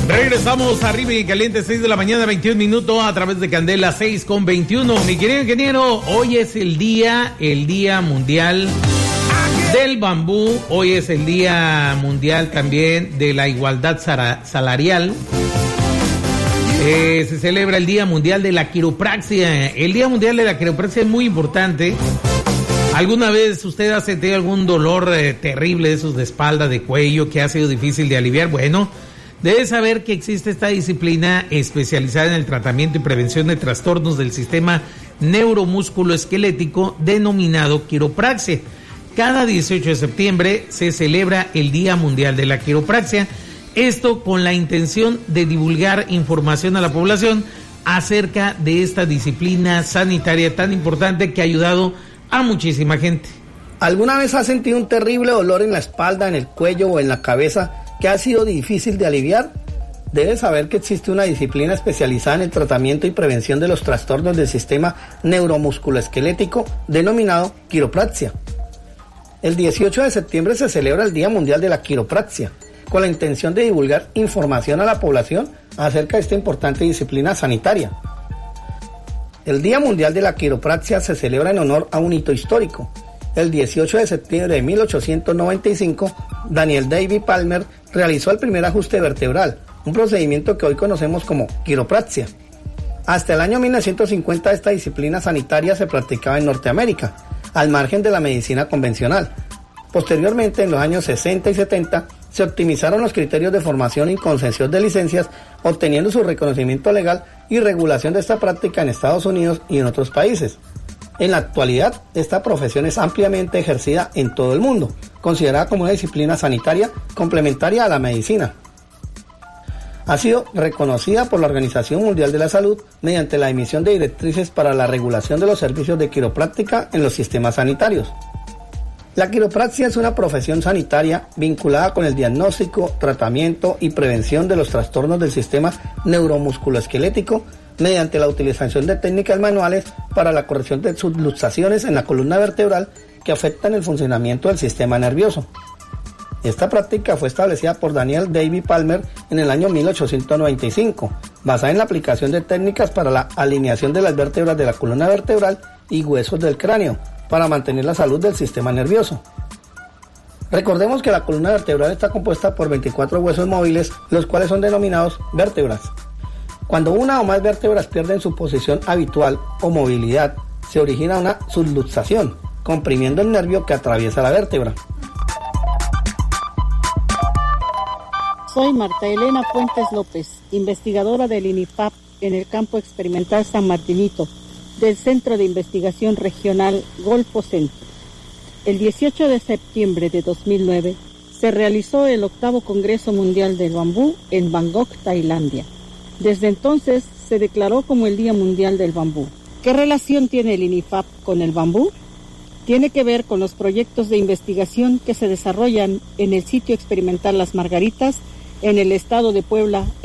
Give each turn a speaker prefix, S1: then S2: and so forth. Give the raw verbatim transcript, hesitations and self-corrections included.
S1: Regresamos arriba y caliente, seis de la mañana, veintiún minutos a través de Candela seis con veintiuno. Mi querido ingeniero, hoy es el día, el día mundial del bambú. Hoy es el día mundial también de la igualdad salarial. Eh, se celebra el Día Mundial de la Quiropraxia. El Día Mundial de la Quiropraxia es muy importante. ¿Alguna vez usted ha sentido algún dolor eh, terrible de esos de espalda, de cuello, que ha sido difícil de aliviar? Bueno, debe saber que existe esta disciplina especializada en el tratamiento y prevención de trastornos del sistema neuromusculoesquelético denominado quiropraxia. Cada dieciocho de septiembre se celebra el Día Mundial de la Quiropraxia. Esto con la intención de divulgar información a la población acerca de esta disciplina sanitaria tan importante que ha ayudado a muchísima gente.
S2: ¿Alguna vez has sentido un terrible dolor en la espalda, en el cuello o en la cabeza que ha sido difícil de aliviar? Debes saber que existe una disciplina especializada en el tratamiento y prevención de los trastornos del sistema neuromusculoesquelético denominado quiropraxia. El dieciocho de septiembre se celebra el Día Mundial de la Quiropraxia, con la intención de divulgar información a la población acerca de esta importante disciplina sanitaria. El Día Mundial de la Quiropraxia se celebra en honor a un hito histórico. El dieciocho de septiembre de mil ochocientos noventa y cinco, Daniel David Palmer realizó el primer ajuste vertebral, un procedimiento que hoy conocemos como quiropraxia. Hasta el año mil novecientos cincuenta esta disciplina sanitaria se practicaba en Norteamérica, al margen de la medicina convencional. Posteriormente, en los años sesenta y setenta, se optimizaron los criterios de formación y concesión de licencias, obteniendo su reconocimiento legal y regulación de esta práctica en Estados Unidos y en otros países. En la actualidad, esta profesión es ampliamente ejercida en todo el mundo, considerada como una disciplina sanitaria complementaria a la medicina. Ha sido reconocida por la Organización Mundial de la Salud mediante la emisión de directrices para la regulación de los servicios de quiropráctica en los sistemas sanitarios. La quiropraxia es una profesión sanitaria vinculada con el diagnóstico, tratamiento y prevención de los trastornos del sistema neuromusculoesquelético mediante la utilización de técnicas manuales para la corrección de subluxaciones en la columna vertebral que afectan el funcionamiento del sistema nervioso. Esta práctica fue establecida por Daniel David Palmer en el año mil ochocientos noventa y cinco, basada en la aplicación de técnicas para la alineación de las vértebras de la columna vertebral y huesos del cráneo, para mantener la salud del sistema nervioso. Recordemos que la columna vertebral está compuesta por veinticuatro huesos móviles, los cuales son denominados vértebras. Cuando una o más vértebras pierden su posición habitual o movilidad, se origina una subluxación, comprimiendo el nervio que atraviesa la vértebra.
S3: Soy Marta Elena Fuentes López, investigadora del INIFAP en el campo experimental San Martinito, del Centro de Investigación Regional Golfo Centro. El dieciocho de septiembre de dos mil nueve se realizó el octavo Congreso Mundial del Bambú en Bangkok, Tailandia. Desde entonces se declaró como el Día Mundial del Bambú. ¿Qué relación tiene el INIFAP con el bambú? Tiene que ver con los proyectos de investigación que se desarrollan en el sitio experimental Las Margaritas, en el estado de Puebla.